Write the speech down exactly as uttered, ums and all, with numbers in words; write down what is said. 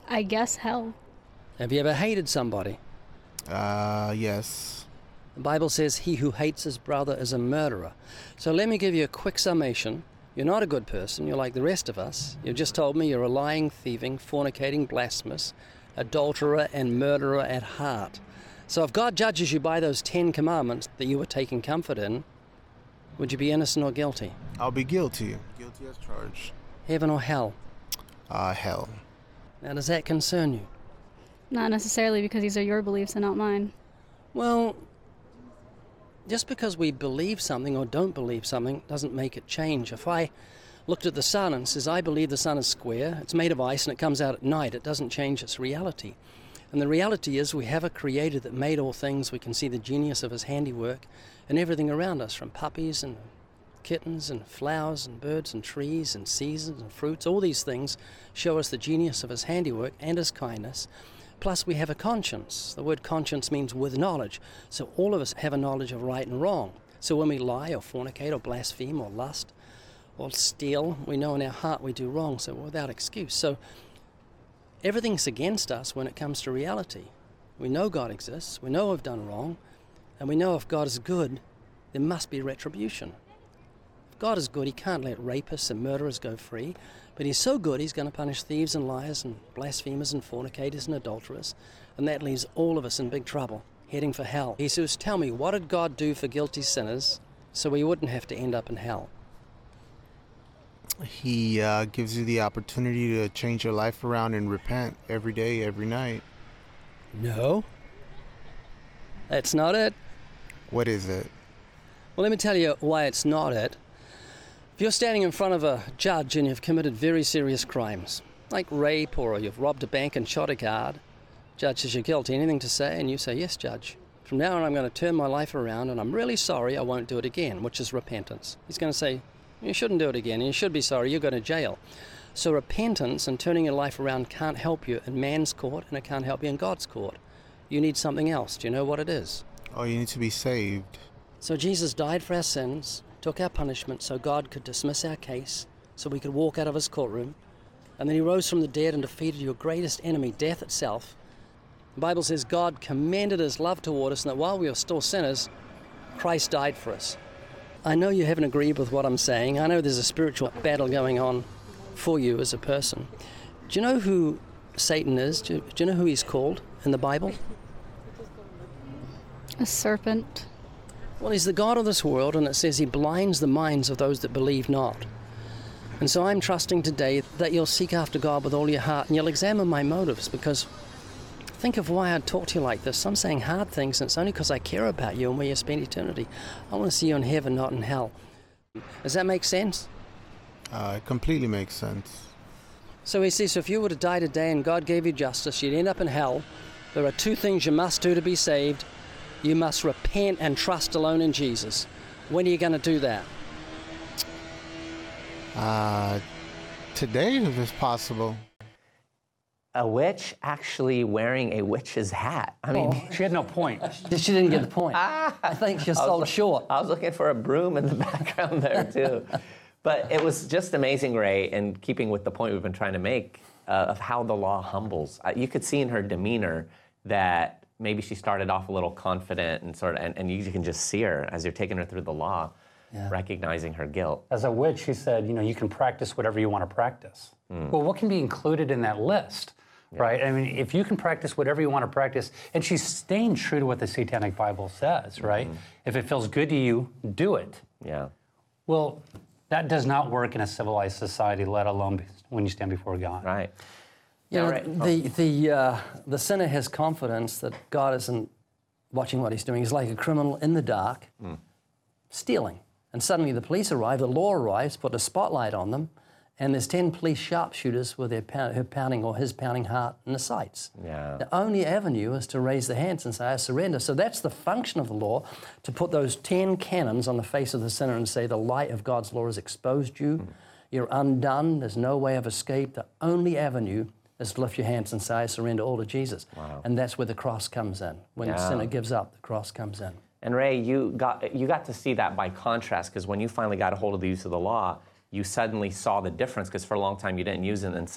I guess hell. Have you ever hated somebody? Uh, yes. The Bible says he who hates his brother is a murderer. So let me give you a quick summation. You're not a good person. You're like the rest of us. You've just told me you're a lying, thieving, fornicating, blasphemous, adulterer, and murderer at heart. So if God judges you by those Ten Commandments that you were taking comfort in, would you be innocent or guilty? I'll be guilty. Guilty as charged. Heaven or hell? Uh, hell. Now, does that concern you? Not necessarily, because these are your beliefs and not mine. Well, just because we believe something or don't believe something doesn't make it change. If I looked at the sun and says, I believe the sun is square, it's made of ice and it comes out at night, it doesn't change its reality. And the reality is we have a creator that made all things. We can see the genius of his handiwork and everything around us, from puppies and kittens and flowers and birds and trees and seasons and fruits. All these things show us the genius of his handiwork and his kindness. Plus we have a conscience. The word conscience means with knowledge. So all of us have a knowledge of right and wrong. So when we lie or fornicate or blaspheme or lust or steal, we know in our heart we do wrong, so we're without excuse. So everything's against us when it comes to reality. We know God exists, we know we've done wrong, and we know if God is good, there must be retribution. If God is good, he can't let rapists and murderers go free, but he's so good he's going to punish thieves and liars and blasphemers and fornicators and adulterers, and that leaves all of us in big trouble, heading for hell. He says, tell me, what did God do for guilty sinners so we wouldn't have to end up in hell? He uh, gives you the opportunity to change your life around and repent every day, every night. No. That's not it. What is it? Well, let me tell you why it's not it. If you're standing in front of a judge and you've committed very serious crimes, like rape, or you've robbed a bank and shot a guard, judge says you're guilty, anything to say? And you say, yes, judge. From now on, I'm going to turn my life around and I'm really sorry, I won't do it again, which is repentance. He's going to say, you shouldn't do it again, and you should be sorry, you'll go to jail. So repentance and turning your life around can't help you in man's court, and it can't help you in God's court. You need something else. Do you know what it is? Oh, you need to be saved. So Jesus died for our sins, took our punishment so God could dismiss our case, so we could walk out of his courtroom, and then he rose from the dead and defeated your greatest enemy, death itself. The Bible says God commended his love toward us, and that while we were still sinners, Christ died for us. I know you haven't agreed with what I'm saying. I know there's a spiritual battle going on for you as a person. Do you know who Satan is? Do you, do you know who he's called in the Bible? A serpent. Well, he's the god of this world, and it says he blinds the minds of those that believe not. And so I'm trusting today that you'll seek after God with all your heart, and you'll examine my motives, because think of why I'd talk to you like this. I'm saying hard things, and it's only because I care about you and where you spend eternity. I want to see you in heaven, not in hell. Does that make sense? Uh, it completely makes sense. So he says, if you were to die today and God gave you justice, you'd end up in hell. There are two things you must do to be saved. You must repent and trust alone in Jesus. When are you going to do that? Uh, today, if it's possible. A witch actually wearing a witch's hat. I mean, Oh. She had no point. She didn't get the point. I think she sold short. I was looking for a broom in the background there too. But it was just amazing, Ray, in keeping with the point we've been trying to make uh, of how the law humbles. Uh, you could see in her demeanor that maybe she started off a little confident and sort of, and, and you can just see her as you're taking her through the law, yeah. recognizing her guilt. As a witch, she said, you know, you can practice whatever you want to practice. Mm. Well, what can be included in that list? Yeah. Right? I mean, if you can practice whatever you want to practice, and she's staying true to what the Satanic Bible says, right? Mm-hmm. If it feels good to you, do it. Yeah. Well, that does not work in a civilized society, let alone when you stand before God. Right. You yeah, know, right. the, the, uh, the sinner has confidence that God isn't watching what he's doing. He's like a criminal in the dark, mm. stealing. And suddenly the police arrive, the law arrives, put a spotlight on them, and there's ten police sharpshooters with their pound, her pounding or his pounding heart in the sights. Yeah. The only avenue is to raise the hands and say, I surrender. So that's the function of the law, to put those ten cannons on the face of the sinner and say, the light of God's law has exposed you. Mm. You're undone. There's no way of escape. The only avenue is to lift your hands and say, I surrender all to Jesus. Wow. And that's where the cross comes in. When yeah. the sinner gives up, the cross comes in. And Ray, you got, you got to see that by contrast, because when you finally got a hold of the use of the law, you suddenly saw the difference, because for a long time you didn't use it, and